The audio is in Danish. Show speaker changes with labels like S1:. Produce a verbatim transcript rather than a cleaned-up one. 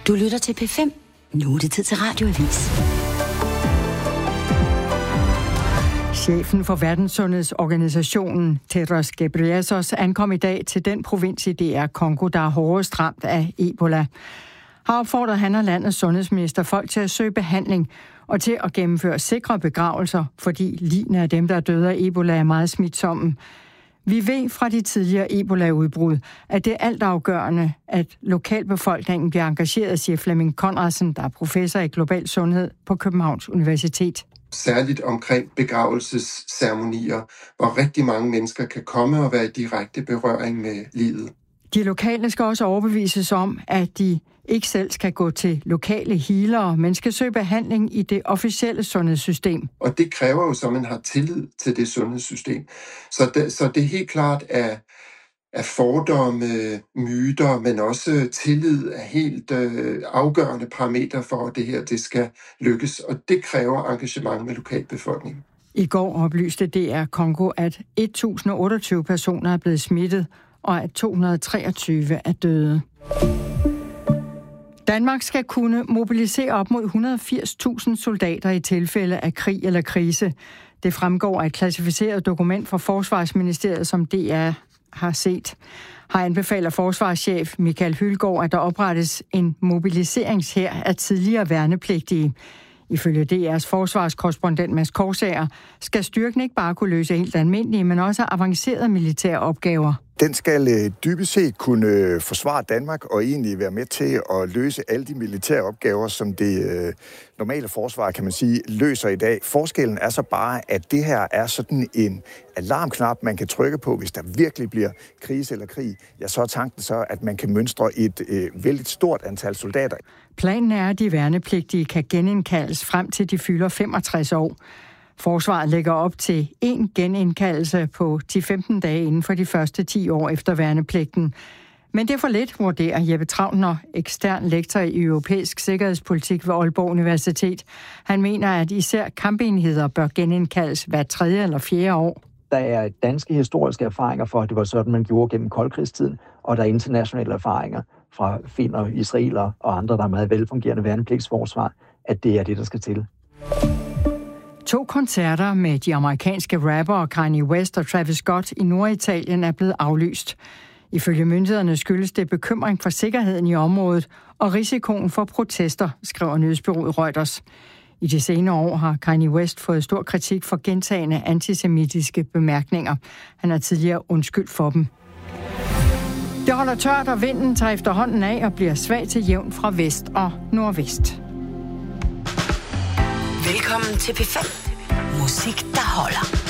S1: Du lytter til P fem. Nu er det tid til Radioavis.
S2: Chefen for Verdenssundhedsorganisationen, Tedros Ghebreyesus, ankom i dag til den provins i D R Congo, der er hårdest ramt af Ebola. Har opfordret han og landets sundhedsminister folk til at søge behandling og til at gennemføre sikre begravelser, fordi ligene af dem, der er døde af Ebola, er meget smitsomme. Vi ved fra de tidligere Ebola-udbrud, at det er altafgørende, at lokalbefolkningen bliver engageret, siger Flemming Conradsen, der er professor i global sundhed på Københavns Universitet.
S3: Særligt omkring begravelsesceremonier, hvor rigtig mange mennesker kan komme og være i direkte berøring med livet.
S2: De lokale skal også overbevises om, at de ikke selv skal gå til lokale healere, men skal søge behandling i det officielle sundhedssystem.
S3: Og det kræver jo så, at man har tillid til det sundhedssystem. Så det, så det er helt klart, at, at fordomme, myter, men også tillid er helt øh, afgørende parametre for, at det her det skal lykkes. Og det kræver engagement med lokalbefolkningen.
S2: I går oplyste D R Congo, at et tusind og otteogtyve personer er blevet smittet, og at to hundrede og treogtyve er døde. Danmark skal kunne mobilisere op mod et hundrede og firs tusind soldater i tilfælde af krig eller krise. Det fremgår af et klassificeret dokument fra Forsvarsministeriet, som D R har set. Har anbefaler forsvarschef Michael Hylgaard, at der oprettes en mobiliseringshær af tidligere værnepligtige. Ifølge D R's forsvarskorrespondent Mads Korsager skal styrken ikke bare kunne løse helt almindelige, men også avancerede militære opgaver.
S4: Den skal øh, dybest set kunne øh, forsvare Danmark og egentlig være med til at løse alle de militære opgaver, som det øh, normale forsvar, kan man sige, løser i dag. Forskellen er så bare, at det her er sådan en alarmknap, man kan trykke på, hvis der virkelig bliver krise eller krig. Ja, så er tanken så, at man kan mønstre et øh, vældig stort antal soldater.
S2: Planen er, at de værnepligtige kan genindkaldes frem til de fylder femogtres år. Forsvaret lægger op til en genindkaldelse på ti til femten dage inden for de første ti år efter værnepligten. Men det er for lidt, vurderer Jeppe Travner, ekstern lektor i europæisk sikkerhedspolitik ved Aalborg Universitet. Han mener, at især kampenheder bør genindkaldes hver tredje eller fjerde år.
S5: Der er danske historiske erfaringer for, at det var sådan, man gjorde gennem koldkrigstiden, og der er internationale erfaringer fra finner, israeler og andre, der er meget velfungerende værnepligtsforsvar, at det er det, der skal til.
S2: To koncerter med de amerikanske rappere Kanye West og Travis Scott i Norditalien er blevet aflyst. Ifølge myndighederne skyldes det bekymring for sikkerheden i området og risikoen for protester, skriver nyhedsbureauet Reuters. I de senere år har Kanye West fået stor kritik for gentagne antisemitiske bemærkninger. Han er tidligere undskyldt for dem. Det holder tørt, og vinden tager efterhånden af og bliver svag til jævn fra vest og nordvest.
S1: Velkommen til P fem. Musik, der holder.